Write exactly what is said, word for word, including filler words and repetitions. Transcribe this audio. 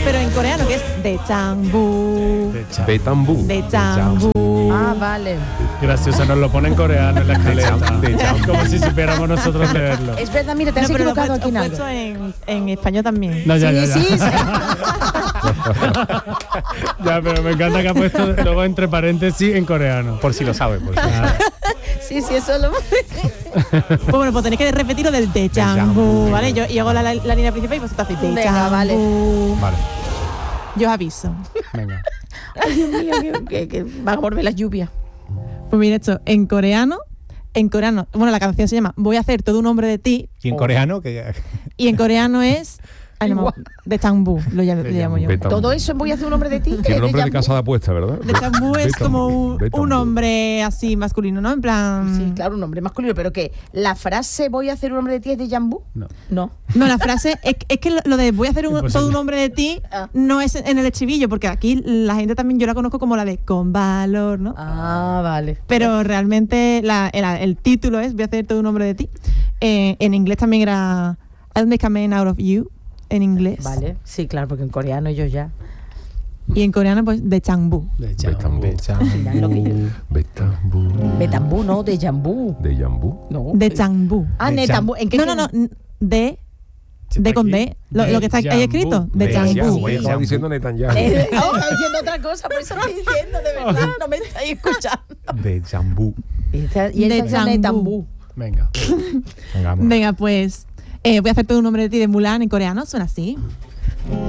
pero en coreano que es de Changbu. De Tambú. De Changbu. Ah, vale. Gracioso, nos lo pone en coreano en la escaleta. De Changbu. Como si supiéramos nosotros leerlo. Es verdad, mira, te has No, pero lo he equivocado puesto, aquí en he algo. puesto en, en español también. No, ya, sí, ya, ya. sí, sí. Ya, pero me encanta que ha puesto luego entre paréntesis en coreano. Por si lo sabe, por si lo Ah, sabe. Sí, sí, eso lo... Pues bueno, pues tenéis que repetir lo del de Changbu. Changbu, ¿vale? Yo, y hago la, la, la línea principal y vosotros hacéis de Venga, Changbu. vale. Vale. Yo os aviso. venga. Ay, Dios mío, que, que, que va a volver la lluvia. Pues mira, esto, en coreano, en coreano, bueno, la canción se llama Voy a hacer todo un hombre de ti, Y en coreano, que ya... y en coreano es ay, no, de Changbu, lo llamo, lo llamo yo. De Tambú. Todo eso voy a hacer un hombre de ti. Tiene nombre de Yambu. casa de apuesta, ¿verdad? De Changbu es Betambu, como un, Betambu. un hombre así masculino, ¿no? En plan... Sí, claro, un hombre masculino, pero que la frase voy a hacer un hombre de ti es de Yambu. No. No. No, la frase es, es que lo- lo de voy a hacer un, Imposible. todo un hombre de ti Ah. no es en el estribillo, porque aquí la gente también yo la conozco como la de con valor, ¿no? Ah, vale. Pero realmente la- el, el título es voy a hacer todo un hombre de ti. Eh, en inglés también era I'll make a man out of you, en inglés. Vale, sí, claro, porque en coreano yo ya. Y en coreano pues de Changbu. De Betambu. Final lo que yo- Betambu. Betambú, no, de Yambu. De Yambú. No. De Changbu. Ah, De Netambú. ¿En qué No, no, no, n- de Si de está con aquí. D, lo, De lo que está ahí Yambu. escrito, de De Changbu. Yambu. Oye, estaba diciendo Netanyahu. Eh, oh, está diciendo otra cosa, por eso estoy diciendo, de verdad, no me estáis escuchando. De Jambú. Y esta- y De esta es Yambu. Netambú. Venga. Venga, vamos. Venga, pues eh, voy a hacer todo un nombre de ti de Mulan en coreano, suena así.